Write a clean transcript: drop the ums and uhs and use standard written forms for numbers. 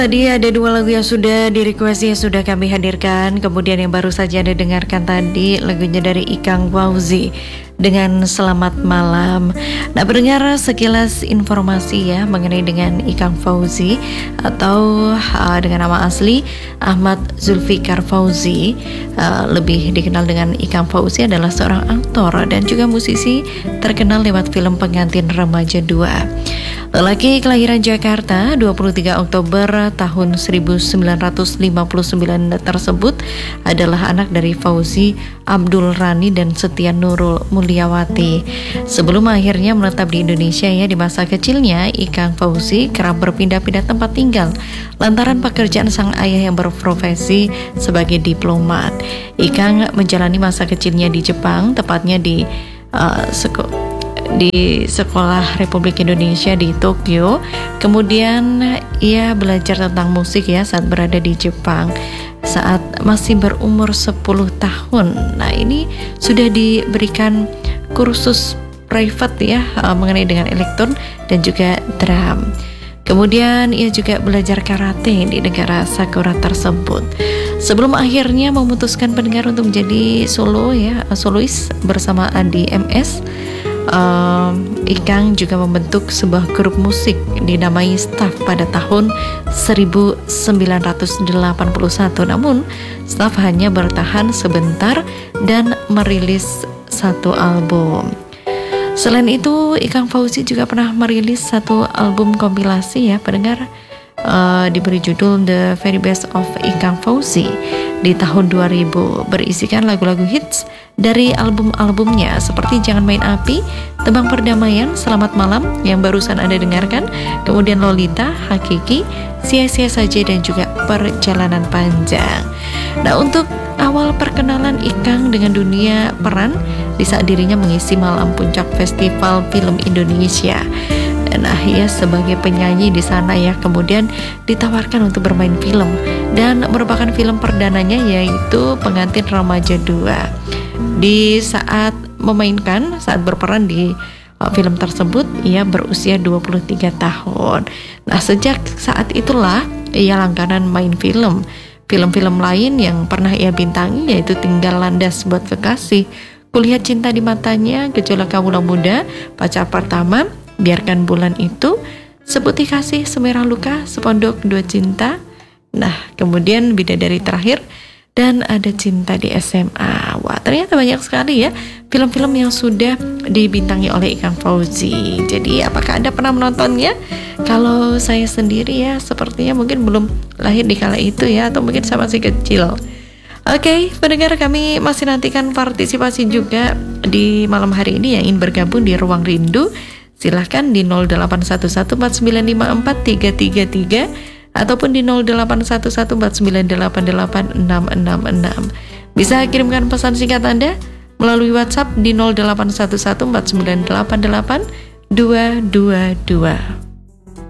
Tadi ada dua lagu yang sudah di-request yang sudah kami hadirkan. Kemudian yang baru saja Anda dengarkan tadi lagunya dari Ikang Fauzi dengan Selamat Malam. Nah, pendengar, sekilas informasi ya mengenai dengan Ikang Fauzi atau dengan nama asli Ahmad Zulfikar Fauzi, lebih dikenal dengan Ikang Fauzi, adalah seorang aktor dan juga musisi terkenal lewat film Pengantin Remaja 2. Lelaki kelahiran Jakarta 23 Oktober tahun 1959 tersebut adalah anak dari Fauzi Abdul Rani dan Setia Nurul Mulyawati. Sebelum akhirnya menetap di Indonesia ya, di masa kecilnya Ikang Fauzi kerap berpindah-pindah tempat tinggal lantaran pekerjaan sang ayah yang berprofesi sebagai diplomat. Ikang menjalani masa kecilnya di Jepang, tepatnya di Sekolah Republik Indonesia di Tokyo. Kemudian ia belajar tentang musik ya saat berada di Jepang saat masih berumur 10 tahun. Nah, ini sudah diberikan kursus private ya mengenai dengan elektron dan juga drum. Kemudian ia juga belajar karate di negara Sakura tersebut. Sebelum akhirnya memutuskan pendengar untuk menjadi solois bersama Adi MS, Ikang juga membentuk sebuah grup musik dinamai Staff pada tahun 1981. Namun Staff hanya bertahan sebentar dan merilis satu album. Selain itu, Ikang Fauzi juga pernah merilis satu album kompilasi ya pendengar, diberi judul The Very Best of Ikang Fauzi di tahun 2000, berisikan lagu-lagu hits dari album-albumnya seperti Jangan Main Api, Tembang Perdamaian, Selamat Malam yang barusan Anda dengarkan, kemudian Lolita, Hakiki, Sia-sia Saja, dan juga Perjalanan Panjang. Nah, untuk awal perkenalan Ikang dengan dunia peran di saat dirinya mengisi malam puncak Festival Film Indonesia. Nah, ia sebagai penyanyi di sana ya, kemudian ditawarkan untuk bermain film dan merupakan film perdananya yaitu Pengantin Remaja 2. Di saat berperan di film tersebut, ia berusia 23 tahun. Nah, sejak saat itulah ia langganan main film. Film-film lain yang pernah ia bintangi yaitu Tinggal Landas Buat Kekasih, Kulihat Cinta di Matanya, Gejolak Kawula Muda, Pacar Pertama, Biarkan Bulan Itu, Sebuti Kasih, Semerah Luka, Sepondok Dua Cinta. Nah, kemudian Bidadari Terakhir, dan Ada Cinta di SMA. Wah, ternyata banyak sekali ya film-film yang sudah dibintangi oleh Ikang Fauzi. Jadi apakah Anda pernah menontonnya? Kalau saya sendiri ya sepertinya mungkin belum lahir di kala itu ya, atau mungkin saya masih kecil. Oke, pendengar, kami masih nantikan partisipasi juga di malam hari ini yang ingin bergabung di Ruang Rindu. Silahkan di 0811495433 ataupun di 081149886666. Bisa kirimkan pesan singkat Anda melalui WhatsApp di 081149888222.